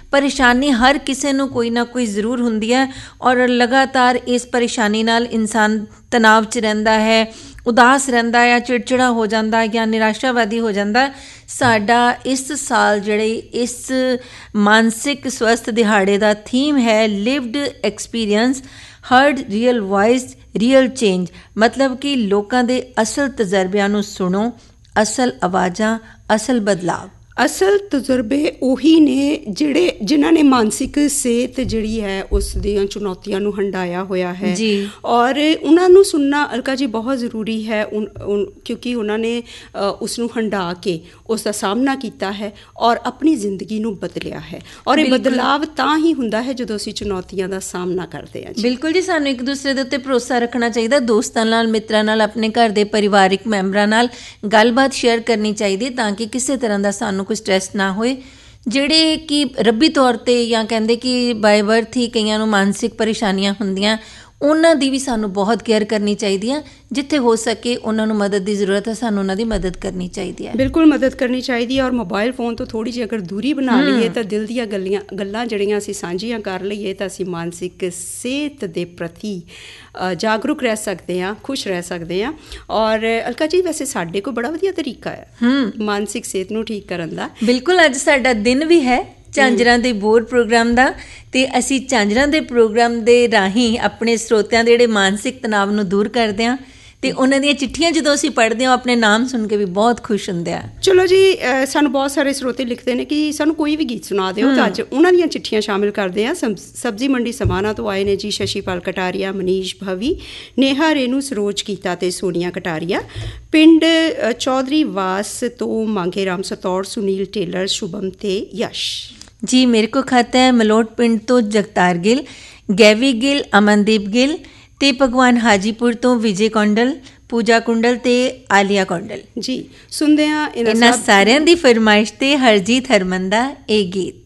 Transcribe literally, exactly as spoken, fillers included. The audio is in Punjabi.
ਪਰੇਸ਼ਾਨੀ ਹਰ ਕਿਸੇ ਨੂੰ ਕੋਈ ਨਾ ਕੋਈ ਜ਼ਰੂਰ ਹੁੰਦੀ ਹੈ ਔਰ ਲਗਾਤਾਰ ਇਸ ਪਰੇਸ਼ਾਨੀ ਨਾਲ ਇਨਸਾਨ ਤਣਾਅ 'ਚ ਰਹਿੰਦਾ ਹੈ, ਉਦਾਸ ਰਹਿੰਦਾ ਜਾਂ ਚਿੜਚਿੜਾ ਹੋ ਜਾਂਦਾ ਜਾਂ ਨਿਰਾਸ਼ਾਵਾਦੀ ਹੋ ਜਾਂਦਾ। ਸਾਡਾ ਇਸ ਸਾਲ ਜਿਹੜੇ ਇਸ ਮਾਨਸਿਕ ਸਵਸਥ ਦਿਹਾੜੇ ਦਾ ਥੀਮ ਹੈ lived experience heard real vice real change, ਮਤਲਬ ਕਿ ਲੋਕਾਂ ਦੇ ਅਸਲ ਤਜਰਬਿਆਂ ਨੂੰ ਸੁਣੋ, ਅਸਲ ਆਵਾਜ਼ਾਂ, ਅਸਲ ਬਦਲਾਵ। ਅਸਲ ਤਜਰਬੇ ਉਹੀ ਨੇ ਜਿਹੜੇ ਜਿਨ੍ਹਾਂ ਨੇ ਮਾਨਸਿਕ ਸਿਹਤ ਜਿਹੜੀ ਹੈ ਉਸ ਦੀਆਂ ਚੁਣੌਤੀਆਂ ਨੂੰ ਹੰਢਾਇਆ ਹੋਇਆ ਹੈ ਜੀ, ਔਰ ਉਹਨਾਂ ਨੂੰ ਸੁਣਨਾ ਅਲਕਾ ਜੀ ਬਹੁਤ ਜ਼ਰੂਰੀ ਹੈ ਉਨ, ਉਨ, ਕਿਉਂਕਿ ਉਹਨਾਂ ਨੇ ਉਸ ਨੂੰ ਹੰਢਾ ਕੇ ਉਸ ਦਾ ਸਾਹਮਣਾ ਕੀਤਾ ਹੈ ਔਰ ਆਪਣੀ ਜ਼ਿੰਦਗੀ ਨੂੰ ਬਦਲਿਆ ਹੈ। ਔਰ ਇਹ ਬਦਲਾਵ ਤਾਂ ਹੀ ਹੁੰਦਾ ਹੈ ਜਦੋਂ ਅਸੀਂ ਚੁਣੌਤੀਆਂ ਦਾ ਸਾਹਮਣਾ ਕਰਦੇ ਹਾਂ। ਬਿਲਕੁਲ ਜੀ, ਸਾਨੂੰ ਇੱਕ ਦੂਸਰੇ ਦੇ ਉੱਤੇ ਭਰੋਸਾ ਰੱਖਣਾ ਚਾਹੀਦਾ, ਦੋਸਤਾਂ ਨਾਲ, ਮਿੱਤਰਾਂ ਨਾਲ, ਆਪਣੇ ਘਰ ਦੇ ਪਰਿਵਾਰਿਕ ਮੈਂਬਰਾਂ ਨਾਲ ਗੱਲਬਾਤ ਸ਼ੇਅਰ ਕਰਨੀ ਚਾਹੀਦੀ ਤਾਂ ਕਿ ਕਿਸੇ ਤਰ੍ਹਾਂ ਦਾ ਸਾਨੂੰ ਕੋਈ ਸਟ੍ਰੈਸ ਨਾ ਹੋਏ। ਜਿਹੜੇ ਕਿ ਰੱਬੀ ਤੌਰ 'ਤੇ ਜਾਂ ਕਹਿੰਦੇ ਕਿ ਬਾਏ ਬਰਥ ਹੀ ਕਈਆਂ ਨੂੰ ਮਾਨਸਿਕ ਪਰੇਸ਼ਾਨੀਆਂ ਹੁੰਦੀਆਂ, ਉਹਨਾਂ ਦੀ ਵੀ ਸਾਨੂੰ ਬਹੁਤ ਕੇਅਰ ਕਰਨੀ ਚਾਹੀਦੀ ਆ। ਜਿੱਥੇ ਹੋ ਸਕੇ ਉਹਨਾਂ ਨੂੰ ਮਦਦ ਦੀ ਜ਼ਰੂਰਤ ਹੈ, ਸਾਨੂੰ ਉਹਨਾਂ ਦੀ ਮਦਦ ਕਰਨੀ ਚਾਹੀਦੀ ਹੈ। ਬਿਲਕੁਲ ਮਦਦ ਕਰਨੀ ਚਾਹੀਦੀ ਹੈ ਔਰ ਮੋਬਾਇਲ ਫੋਨ ਤੋਂ ਥੋੜ੍ਹੀ ਜਿਹੀ ਅਗਰ ਦੂਰੀ ਬਣਾ ਲਈਏ ਤਾਂ ਦਿਲ ਦੀਆਂ ਗੱਲਾਂ ਗੱਲਾਂ ਜਿਹੜੀਆਂ ਅਸੀਂ ਸਾਂਝੀਆਂ ਕਰ ਲਈਏ ਤਾਂ ਅਸੀਂ ਮਾਨਸਿਕ ਸਿਹਤ ਦੇ ਪ੍ਰਤੀ ਜਾਗਰੂਕ ਰਹਿ ਸਕਦੇ ਹਾਂ, ਖੁਸ਼ ਰਹਿ ਸਕਦੇ ਹਾਂ। ਔਰ ਅਲਕਾ ਜੀ ਵੈਸੇ ਸਾਡੇ ਕੋਲ ਬੜਾ ਵਧੀਆ ਤਰੀਕਾ ਹੈ ਮਾਨਸਿਕ ਸਿਹਤ ਨੂੰ ਠੀਕ ਕਰਨ ਦਾ। ਬਿਲਕੁਲ, ਅੱਜ ਸਾਡਾ ਦਿਨ ਵੀ ਹੈ ਝਾਂਜਰਾਂ ਦੇ ਬੋਰ ਪ੍ਰੋਗਰਾਮ ਦਾ, ਅਤੇ ਅਸੀਂ ਝਾਂਜਰਾਂ ਦੇ ਪ੍ਰੋਗਰਾਮ ਦੇ ਰਾਹੀਂ ਆਪਣੇ ਸਰੋਤਿਆਂ ਦੇ ਜਿਹੜੇ ਮਾਨਸਿਕ ਤਣਾਅ ਨੂੰ ਦੂਰ ਕਰਦੇ ਹਾਂ ਅਤੇ ਉਹਨਾਂ ਦੀਆਂ ਚਿੱਠੀਆਂ ਜਦੋਂ ਅਸੀਂ ਪੜ੍ਹਦੇ ਹਾਂ ਆਪਣੇ ਨਾਮ ਸੁਣ ਕੇ ਵੀ ਬਹੁਤ ਖੁਸ਼ ਹੁੰਦੇ ਆ। ਚਲੋ ਜੀ, ਸਾਨੂੰ ਬਹੁਤ ਸਾਰੇ ਸਰੋਤੇ ਲਿਖਦੇ ਨੇ ਕਿ ਸਾਨੂੰ ਕੋਈ ਵੀ ਗੀਤ ਸੁਣਾ ਦਿਓ, ਤਾਂ ਅੱਜ ਉਹਨਾਂ ਦੀਆਂ ਚਿੱਠੀਆਂ ਸ਼ਾਮਿਲ ਕਰਦੇ ਹਾਂ। ਸਬਜ਼ੀ ਮੰਡੀ ਸਮਾਣਾ ਤੋਂ ਆਏ ਨੇ ਜੀ ਸ਼ਸ਼ੀਪਾਲ ਕਟਾਰੀਆ, ਮਨੀਸ਼ ਭਵੀ, ਨੇਹਾ ਰੇਨੂ, ਸਰੋਜ ਕੀਤਾ ਅਤੇ ਸੋਨੀਆ ਕਟਾਰੀਆ। ਪਿੰਡ ਚੌਧਰੀ ਵਾਸ ਤੋਂ ਮਾਂਗੇ ਰਾਮ ਸਤੌੜ, ਸੁਨੀਲ ਟੇਲਰ, ਸ਼ੁਭਮ ਅਤੇ ਯਸ਼। ਜੀ ਮੇਰੇ ਕੋਲ ਖਤ ਹੈ ਮਲੋਟ ਪਿੰਡ ਤੋਂ ਜਗਤਾਰ ਗਿੱਲ, ਗੈਵੀ ਗਿੱਲ, ਅਮਨਦੀਪ ਗਿੱਲ ਅਤੇ ਭਗਵਾਨ ਹਾਜੀਪੁਰ ਤੋਂ ਵਿਜੇ ਕੌਂਡਲ, ਪੂਜਾ ਕੁੰਡਲ ਅਤੇ ਆਲੀਆ ਕੌਂਡਲ। ਜੀ ਸੁਣਦੇ ਹਾਂ ਇਹਨਾਂ ਸਾਰਿਆਂ ਦੀ ਫਰਮਾਇਸ਼ 'ਤੇ ਹਰਜੀਤ ਹਰਮਨ ਦਾ ਇਹ ਗੀਤ।